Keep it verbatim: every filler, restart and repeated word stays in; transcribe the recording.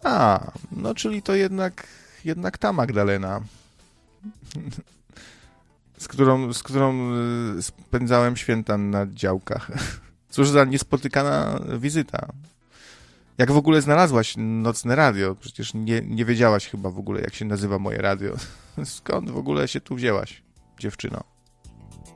A, no czyli to jednak, jednak ta Magdalena, z którą, z którą spędzałem święta na działkach. Cóż za niespotykana wizyta. Jak w ogóle znalazłaś nocne radio? Przecież nie, nie wiedziałaś chyba w ogóle, jak się nazywa moje radio. Skąd w ogóle się tu wzięłaś, dziewczyno?